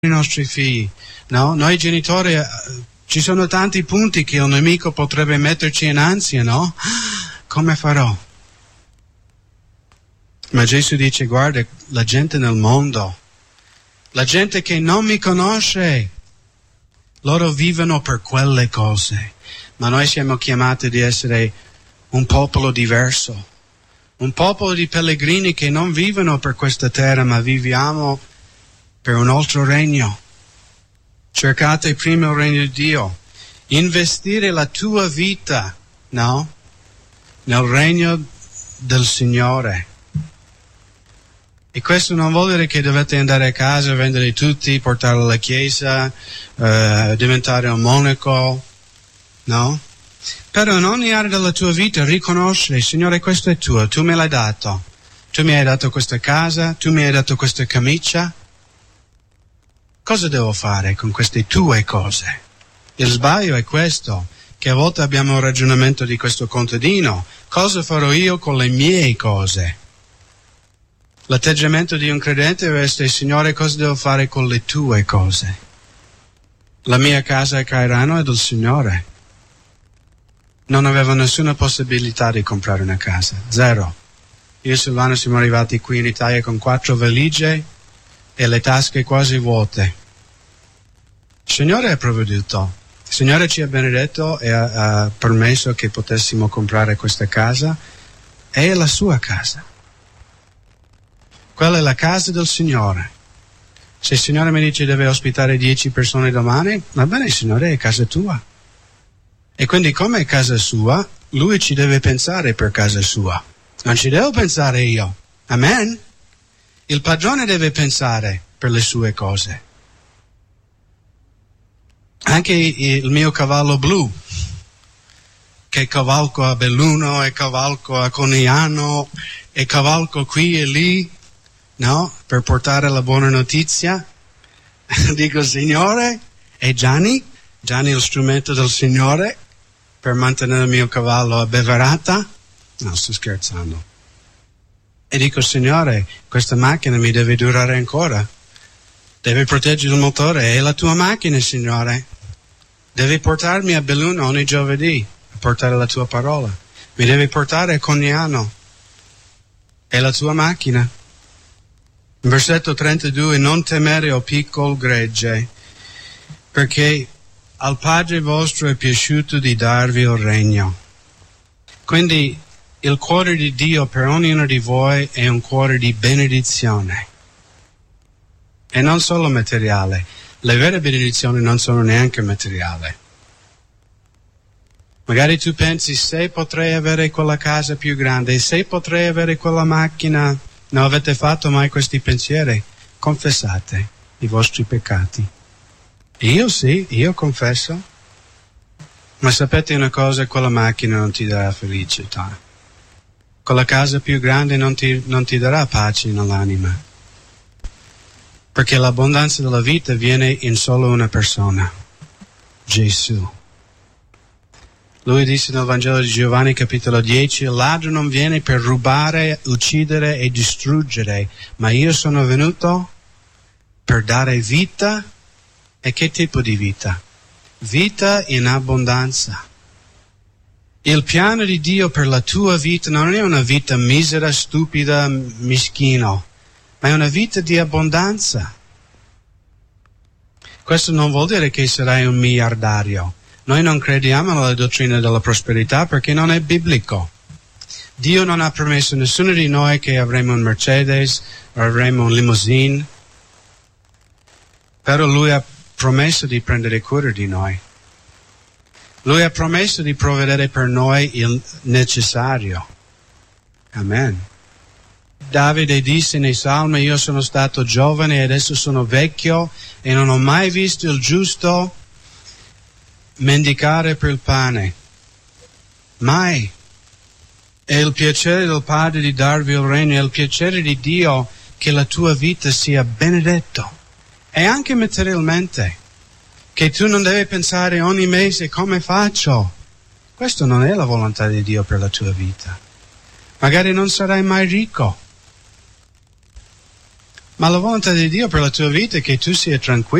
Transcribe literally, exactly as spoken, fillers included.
i nostri figli, no? Noi genitori, eh, ci sono tanti punti che il nemico potrebbe metterci in ansia, no? Come farò? Ma Gesù dice, guarda, la gente nel mondo, la gente che non mi conosce, loro vivono per quelle cose, ma noi siamo chiamati di essere un popolo diverso, un popolo di pellegrini che non vivono per questa terra, ma viviamo per un altro regno. Cercate prima il regno di Dio, investire la tua vita, no? Nel regno del Signore. E questo non vuol dire che dovete andare a casa, vendere tutti, portarli alla chiesa, eh, diventare un monaco, no? Però in ogni area della tua vita riconoscere, Signore, questo è tuo, tu me l'hai dato. Tu mi hai dato questa casa, tu mi hai dato questa camicia. Cosa devo fare con queste tue cose? Il sbaglio è questo, che a volte abbiamo un ragionamento di questo contadino. Cosa farò io con le mie cose? L'atteggiamento di un credente deve essere, Signore, cosa devo fare con le tue cose? La mia casa a Cairano è del Signore. Non avevo nessuna possibilità di comprare una casa, zero. Io e Silvano siamo arrivati qui in Italia con quattro valigie e le tasche quasi vuote. Il Signore ha provveduto, il Signore ci ha benedetto e ha, ha permesso che potessimo comprare questa casa. È la sua casa. Quella è la casa del Signore. Se il Signore mi dice deve ospitare dieci persone domani, va bene, Signore, è casa tua. E quindi come è casa sua, Lui ci deve pensare per casa sua. Non ci devo pensare io. Amen? Il padrone deve pensare per le sue cose. Anche il mio cavallo blu, che cavalco a Belluno e cavalco a Conigliano e cavalco qui e lì, no? Per portare la buona notizia. Dico, Signore, e Gianni, Gianni è lo strumento del Signore per mantenere il mio cavallo abbeverata. No, sto scherzando. E dico, Signore, questa macchina mi deve durare ancora. Devi proteggere il motore, è la tua macchina, Signore. Devi portarmi a Belluno ogni giovedì a portare la tua parola. Mi devi portare a Conigliano. È la tua macchina. Versetto trentadue, non temere, o piccolo gregge, perché al Padre vostro è piaciuto di darvi il regno. Quindi il cuore di Dio per ognuno di voi è un cuore di benedizione. E non solo materiale. Le vere benedizioni non sono neanche materiali. Magari tu pensi, se potrei avere quella casa più grande, se potrei avere quella macchina. Non avete fatto mai questi pensieri? Confessate i vostri peccati. Io sì, io confesso. Ma sapete una cosa? Quella macchina non ti darà felicità. Quella casa più grande non ti, non ti darà pace nell'anima. Perché l'abbondanza della vita viene in solo una persona, Gesù. Lui disse nel Vangelo di Giovanni capitolo dieci, il ladro non viene per rubare, uccidere e distruggere, ma io sono venuto per dare vita. E che tipo di vita? Vita in abbondanza. Il piano di Dio per la tua vita non è una vita misera, stupida, mischino, ma è una vita di abbondanza. Questo non vuol dire che sarai un miliardario. Noi non crediamo nella dottrina della prosperità perché non è biblico. Dio non ha promesso a nessuno di noi che avremo un Mercedes o avremo un limousine, però Lui ha promesso di prendere cura di noi. Lui ha promesso di provvedere per noi il necessario. Amen. Davide disse nei Salmi, io sono stato giovane e adesso sono vecchio e non ho mai visto il giusto mendicare per il pane. Mai. È il piacere del Padre di darvi il regno, è il piacere di Dio che la tua vita sia benedetto. E anche materialmente. Che tu non devi pensare ogni mese come faccio. Questo non è la volontà di Dio per la tua vita. Magari non sarai mai ricco. Ma la volontà di Dio per la tua vita è che tu sia tranquillo.